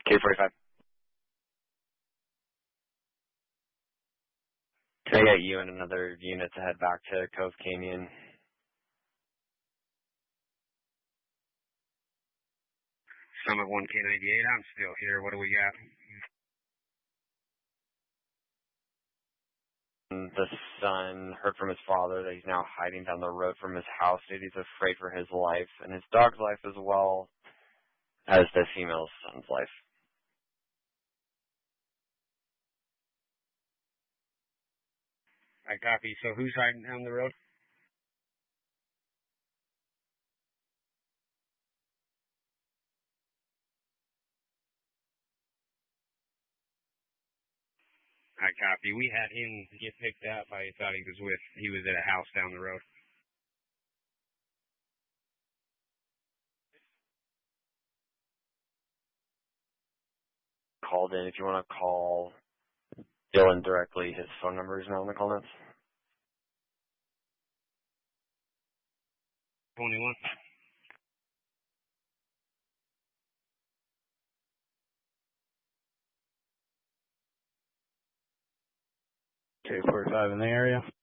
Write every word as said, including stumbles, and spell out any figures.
K forty-five. Can I get you and another unit to head back to Cove Canyon? Summit one K ninety-eight, I'm still here. What do we got? The son heard from his father that he's now hiding down the road from his house. Dude, he's afraid for his life and his dog's life as well as the female son's life. I copy. So who's hiding down the road? I copy. We had him get picked up. I thought he was with, he was at a house down the road. Called in. If you want to call Dylan directly, his phone number is now in the call notes. twenty-one. K forty-five in the area.